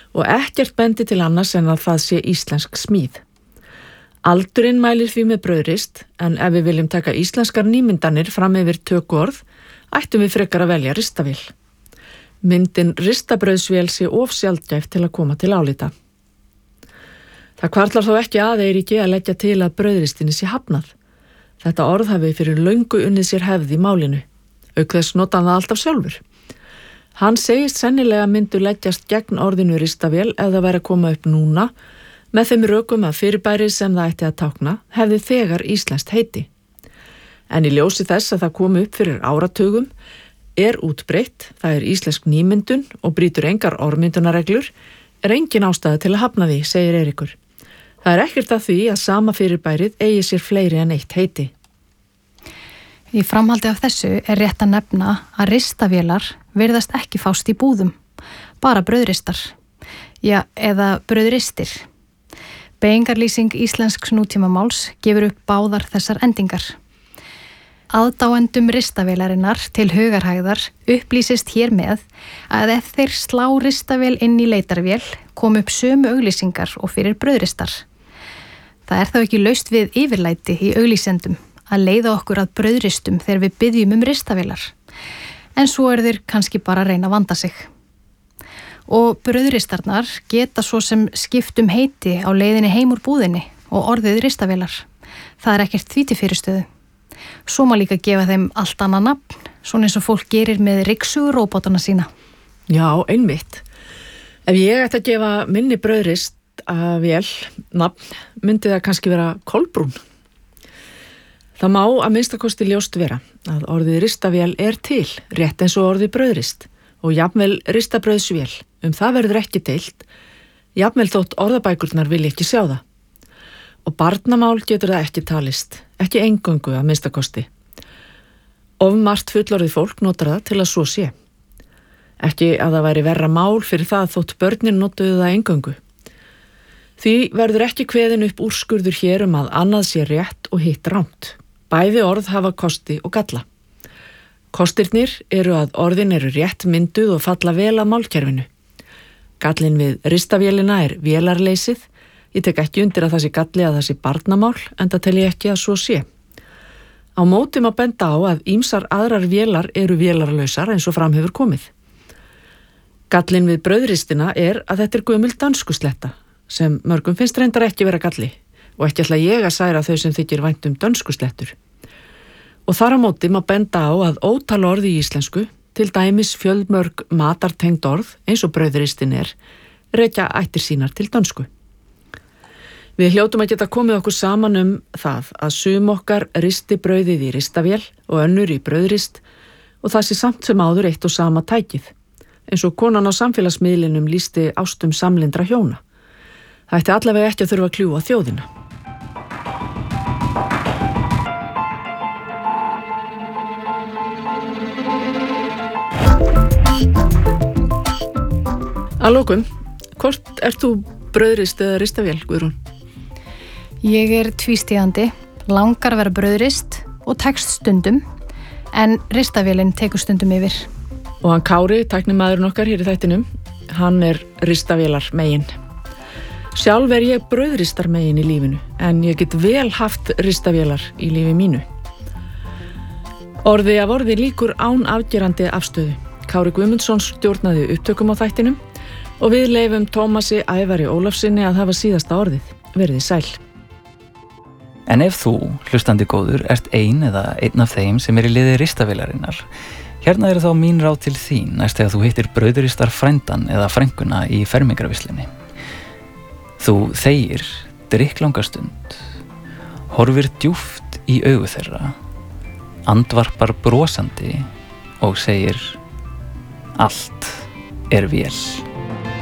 og ekkert bendi til annars en að það sé íslensk smíð. Aldurinn mælir því með brauðrist, en ef við viljum taka íslenskar nýmyndanir fram yfir tökuorð, ættum við frekar að velja ristavél. Myndin ristabrauðsvél sé of sjaldgæf til að koma til álita. Það hvarflar þó ekki að Eiríki að leggja til að brauðristinni sé hafnað. Þetta orð hafi fyrir löngu unnið sér hefð í málinu. Auk þess nota hann það alltaf sjálfur. Hann segist sennilega myndu leggjast gegn orðinu ristavél ef það væri að koma upp núna, með þeim rökum að fyrirbærið sem það ætti að tákna hefði þegar íslenskt heiti. En í ljósi þess að það komi upp fyrir áratugum er útbreitt, það er íslensk nýmyndun og brýtur engar orðmyndunarreglur, er engin ástæða til að hafna því, segir Eiríkur. Það er ekkert að því að sama fyrirbærið eigi sér fleiri en eitt heiti. Í framhaldi af þessu er rétt að nefna að ristavélar virðast ekki fást í búðum, bara brauðristar, eða brauðristir. Beygingarlýsing íslensks nútímamáls gefur upp báðar þessar endingar. Aðdáendum ristavélarinnar til hugarhægðar upplýsist hér með að ef þeir slá ristavél inn í leitarvél kom upp sömu auglýsingar og fyrir brauðristar. Það er þá ekki laust við yfirlæti í auglýsendum að leiða okkur að brauðristum þegar við biðjum ristavélar. En svo er þeir kannski bara að reyna að vanda sig. Og brauðristarnar geta svo sem skipt heiti á leiðinni heim úr búðinni og orðið ristavélar. Það er ekkert því til fyrirstöðu. Svo má líka gefa þeim allt annað nafn, svona eins og fólk gerir með ryksuguróbotana sína. Já, einmitt. Ef ég ætti að gefa minni brauðrist að vél nafn, myndi það kannski vera Kolbrún. Það má að minnstakosti ljóst vera að orðið ristavél er til, rétt eins og orðið brauðrist og jafnvel ristabrauðsvél. Það verður ekki deilt, jafnvel þótt orðabækurnar vilja ekki sjá það. Og barnamál getur það ekki talist, ekki eingöngu að minnstakosti. Of margt fullorðið fólk notar það til að svo sé. Ekki að það væri verra mál fyrir það þótt börnin notuðu það eingöngu. Því verður ekki kveðin upp úrskurður hér að annað sé rétt og hitt rangt. Bæði orð hafa kosti og galla. Kostirnir eru að orðin eru rétt mynduð og falla vel að málkerfinu. Gallinn við ristavélina er vélarleysið. Ég tek ekki undir að það sé galli að það sé barnamál, enda tel ég ekki að svo sé. Á móti má benda á að ýmsar aðrar vélar eru vélarlausar eins og fram hefur komið. Gallinn við brauðristina er að þetta er gömul dönskusletta, sem mörgum finnst reyndar ekki vera galli, og ekki ætla ég að særa þau sem þykir vænt dönskuslettur. Og þar á móti má benda á að ótal orð í íslensku, til dæmis fjölmörg matartengd orð, eins og brauðristin er, rekja ættir sínar til dönsku. Við hljótum að geta komið okkur saman það að sum okkar risti brauðið í ristavél og önnur í brauðrist og það sé samt sem áður eitt og sama tækið, eins og konan á samfélagsmiðlinum lýsti ástum samlyndra hjóna. Það ætti allavega ekki að þurfa að kljúfa þjóðina. Að lokum, hvort ert þú brauðrist eða ristavél, Guðrún? Ég er tvístígandi, langar að vera brauðrist og tekst stundum, en ristavélin tekur stundum yfir. Og hann Kári, tæknimaðurinn okkar hér í þættinum, hann er ristavélar megin. Sjálf er ég brauðristar megin í lífinu, en ég get vel haft ristavélar í lífi mínu. Orði af orði líkur án afgerandi afstöðu. Kári Guðmundsson stjórnaði upptökum á þættinum og við leyfum Tómasi Ævari Ólafssyni að hafa síðasta orðið. Verið sæl. En ef þú, hlustandi góður, ert einn af þeim sem er í liði ristavélarinnar, hérna eru þá mín ráð til þín næst þegar þú hittir brauðristar frændan eða frænguna í fermingarveisslunni. Þú þegir drykklanga stund, horfir djúpt í augu þeirra, andvarpar brosandi og segir: allt er vel.